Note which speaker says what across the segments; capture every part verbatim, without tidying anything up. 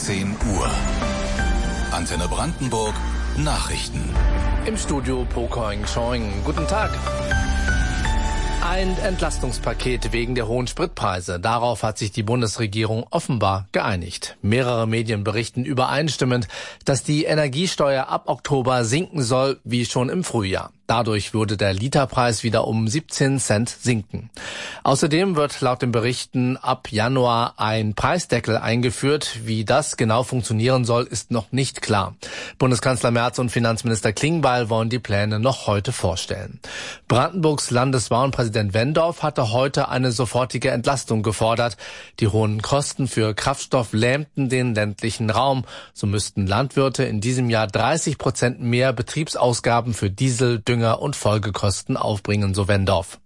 Speaker 1: zehn Uhr. Antenne Brandenburg Nachrichten.
Speaker 2: Im Studio Pokoing Choing. Guten Tag. Ein Entlastungspaket wegen der hohen Spritpreise. Darauf hat sich die Bundesregierung offenbar geeinigt. Mehrere Medien berichten übereinstimmend, dass die Energiesteuer ab Oktober sinken soll, wie schon im Frühjahr. Dadurch würde der Literpreis wieder um siebzehn Cent sinken. Außerdem wird laut den Berichten ab Januar ein Preisdeckel eingeführt. Wie das genau funktionieren soll, ist noch nicht klar. Bundeskanzler Merz und Finanzminister Klingbeil wollen die Pläne noch heute vorstellen. Brandenburgs Landesbauernpräsident Wendorf hatte heute eine sofortige Entlastung gefordert. Die hohen Kosten für Kraftstoff lähmten den ländlichen Raum. So müssten Landwirte in diesem Jahr dreißig Prozent mehr Betriebsausgaben für Diesel, Dünger und Folgekosten aufbringen, so Wendorf.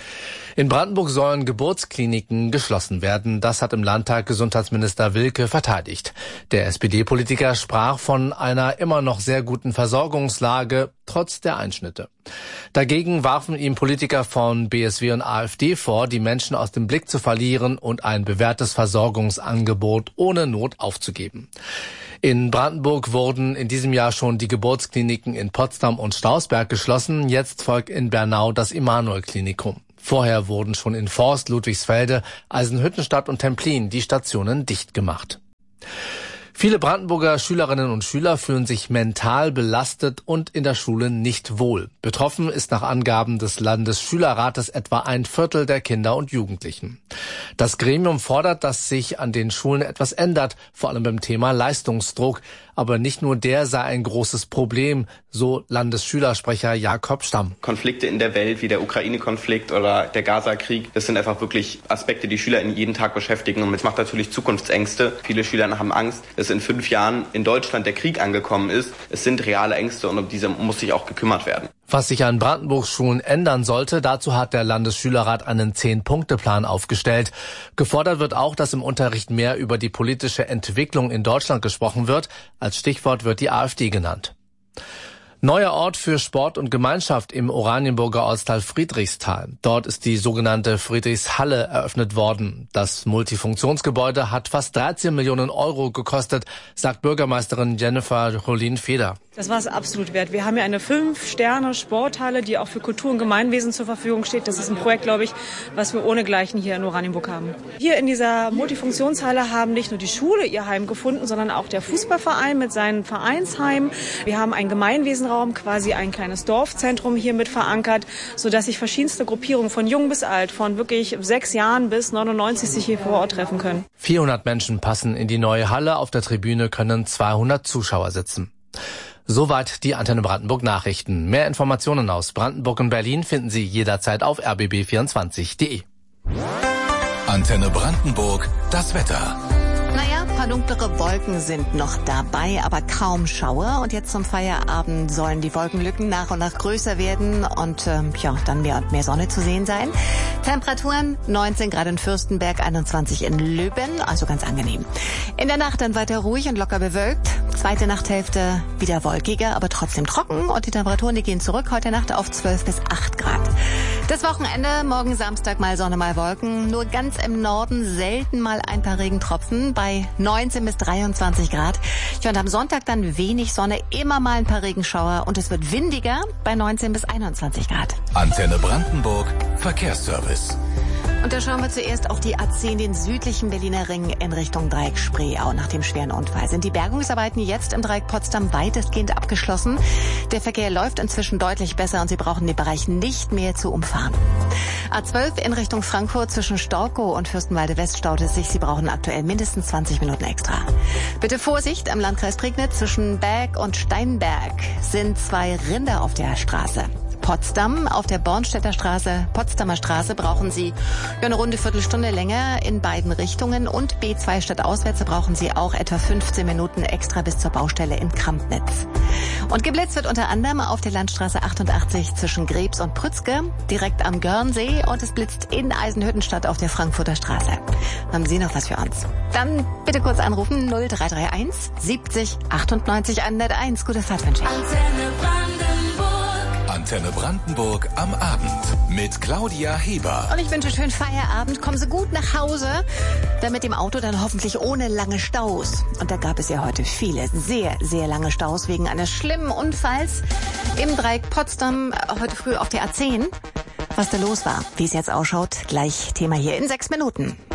Speaker 2: In Brandenburg sollen Geburtskliniken geschlossen werden. Das hat im Landtag Gesundheitsminister Wilke verteidigt. Der S P D-Politiker sprach von einer immer noch sehr guten Versorgungslage, trotz der Einschnitte. Dagegen warfen ihm Politiker von B S W und AfD vor, die Menschen aus dem Blick zu verlieren und ein bewährtes Versorgungsangebot ohne Not aufzugeben. In Brandenburg wurden in diesem Jahr schon die Geburtskliniken in Potsdam und Stausberg geschlossen. Jetzt folgt in Bernau das Immanuel-Klinikum. Vorher wurden schon in Forst, Ludwigsfelde, Eisenhüttenstadt und Templin die Stationen dicht gemacht. Viele Brandenburger Schülerinnen und Schüler fühlen sich mental belastet und in der Schule nicht wohl. Betroffen ist nach Angaben des Landesschülerrates etwa ein Viertel der Kinder und Jugendlichen. Das Gremium fordert, dass sich an den Schulen etwas ändert, vor allem beim Thema Leistungsdruck. Aber nicht nur der sei ein großes Problem, so Landesschülersprecher Jakob Stamm.
Speaker 3: Konflikte in der Welt wie der Ukraine-Konflikt oder der Gaza-Krieg, das sind einfach wirklich Aspekte, die Schüler in jeden Tag beschäftigen. Und es macht natürlich Zukunftsängste. Viele Schüler haben Angst, dass in fünf Jahren in Deutschland der Krieg angekommen ist. Es sind reale Ängste und um diese muss sich auch gekümmert werden.
Speaker 2: Was sich an Brandenburgs Schulen ändern sollte, dazu hat der Landesschülerrat einen Zehn-Punkte-Plan aufgestellt. Gefordert wird auch, dass im Unterricht mehr über die politische Entwicklung in Deutschland gesprochen wird. Als Stichwort wird die AfD genannt. Neuer Ort für Sport und Gemeinschaft im Oranienburger Ortsteil Friedrichsthal. Dort ist die sogenannte Friedrichshalle eröffnet worden. Das Multifunktionsgebäude hat fast dreizehn Millionen Euro gekostet, sagt Bürgermeisterin Jennifer Rolin-Feder.
Speaker 4: Das war es absolut wert. Wir haben ja eine Fünf-Sterne-Sporthalle, die auch für Kultur und Gemeinwesen zur Verfügung steht. Das ist ein Projekt, glaube ich, was wir ohnegleichen hier in Oranienburg haben. Hier in dieser Multifunktionshalle haben nicht nur die Schule ihr Heim gefunden, sondern auch der Fußballverein mit seinen Vereinsheimen. Wir haben einen Gemeinwesenraum, quasi ein kleines Dorfzentrum hier mit verankert, sodass sich verschiedenste Gruppierungen von jung bis alt, von wirklich sechs Jahren bis neunundneunzig sich hier vor Ort treffen können.
Speaker 2: vierhundert Menschen passen in die neue Halle. Auf der Tribüne können zweihundert Zuschauer sitzen. Soweit die Antenne Brandenburg Nachrichten. Mehr Informationen aus Brandenburg und Berlin finden Sie jederzeit auf r b b vierundzwanzig punkt d e.
Speaker 1: Antenne Brandenburg, das Wetter.
Speaker 5: Naja, ein paar dunklere Wolken sind noch dabei, aber kaum Schauer. Und jetzt zum Feierabend sollen die Wolkenlücken nach und nach größer werden und ähm, ja, dann mehr und mehr Sonne zu sehen sein. Temperaturen neunzehn Grad in Fürstenberg, einundzwanzig in Löben, also ganz angenehm. In der Nacht dann weiter ruhig und locker bewölkt. Zweite Nachthälfte wieder wolkiger, aber trotzdem trocken. Und die Temperaturen, die gehen zurück heute Nacht auf zwölf bis acht Grad. Das Wochenende, morgen Samstag mal Sonne, mal Wolken. Nur ganz im Norden selten mal ein paar Regentropfen bei neunzehn bis dreiundzwanzig Grad. Ja, und am Sonntag dann wenig Sonne, immer mal ein paar Regenschauer. Und es wird windiger bei neunzehn bis einundzwanzig Grad.
Speaker 1: Antenne Brandenburg, Verkehrsservice.
Speaker 5: Und da schauen wir zuerst auf die A zehn, den südlichen Berliner Ring in Richtung Dreieck Spreeau. Nach dem schweren Unfall sind die Bergungsarbeiten jetzt im Dreieck Potsdam weitestgehend abgeschlossen. Der Verkehr läuft inzwischen deutlich besser und Sie brauchen den Bereich nicht mehr zu umfahren. A zwölf in Richtung Frankfurt zwischen Storkow und Fürstenwalde West staut es sich. Sie brauchen aktuell mindestens zwanzig Minuten extra. Bitte Vorsicht, am Landkreis Prignitz zwischen Berg und Steinberg sind zwei Rinder auf der Straße. Potsdam auf der Bornstädter Straße, Potsdamer Straße brauchen Sie ja eine runde Viertelstunde länger in beiden Richtungen und B zwei stadtauswärts brauchen Sie auch etwa fünfzehn Minuten extra bis zur Baustelle in Krampnitz. Und geblitzt wird unter anderem auf der Landstraße achtundachtzig zwischen Grebs und Prützke, direkt am Görnsee und es blitzt in Eisenhüttenstadt auf der Frankfurter Straße. Haben Sie noch was für uns? Dann bitte kurz anrufen null drei drei eins siebzig achtundneunzig hunderteins. Gute Fahrt wünsche ich.
Speaker 1: Antenne Brandenburg am Abend mit Claudia Heber.
Speaker 5: Und ich wünsche schönen Feierabend. Kommen Sie gut nach Hause, dann mit dem Auto dann hoffentlich ohne lange Staus. Und da gab es ja heute viele, sehr, sehr lange Staus wegen eines schlimmen Unfalls im Dreieck Potsdam heute früh auf der A zehn. Was da los war, wie es jetzt ausschaut, gleich Thema hier in sechs Minuten.